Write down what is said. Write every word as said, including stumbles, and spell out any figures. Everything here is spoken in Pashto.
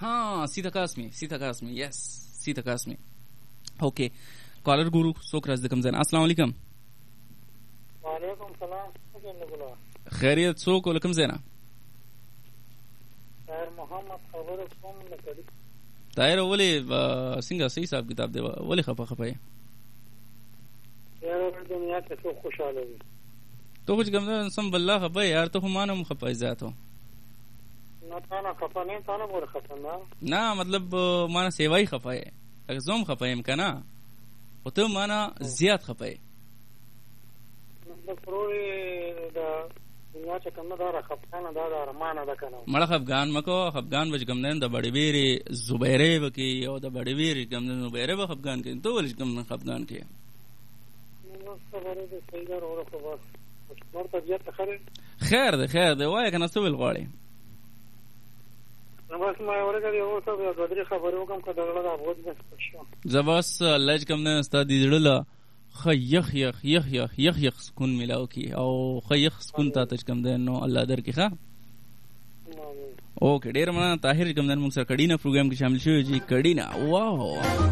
ها سیتا قاسمی سیتا قاسمی یس سیتا قاسمی. اوکې کالر ګورو څوک راځي کوم ځای. السلام علیکم. وعلیکم سلام. خیریت څوک ول کوم ځای نه؟ طاهر محمد خبره کوم نه کړی. طاهر ولې څنګه صحیح حساب کتاب دی ولې خپه خپه یې؟ یاره دنیا ته څو خوشاله وي. تو خو کوم ځای سم بالله خپه یار ته هم مانم خپه ذاتو. نه تا نه خپه نه تا نه ور خپه نه. نه مطلب مانه سیوای خپه یې. اګزوم خپه يم کنه. او ته مانه زیات خپه یې. د پروي د دنیا چې کوم دار خپانه دا د ارمانه ده کنه. مړه افغان مکو افغان وج کوم نه د بڑی ویری زبیره وکي او د بڑی ویری کوم نه زبیره و افغان کې ته ولې کوم نه افغان کې. نو خبره ده صحیح ده ورو خو بس. نور طبيعت خیر. خیر ده خیر ده وای کنه سوال غواړي. نو بس ما ورګه یو څه د بدري خبرو کوم کډه غلا د ابوت بس شو. زباس لج کوم نه استاد دیړله خیخ یخ یخ یخ یخ یخ سکون ملاو کی او خیخ سکون تا تج کم ده نو الله در کی ښا. اوکې ډیر مننه طاهر کوم نه موږ سره کډینا پروګرام کې شامل شوی جی کډینا. واو